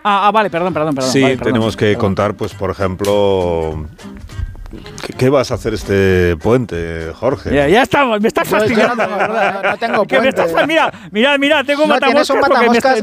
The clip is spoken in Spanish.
Vale, perdón. Sí, vale, tenemos que contar, pues, por ejemplo, ¿qué vas a hacer este puente, Jorge? Ya estamos, me estás fastidiando. No tengo Que me puente. estás, mira, tengo No tienes un matamoscas porque matamoscas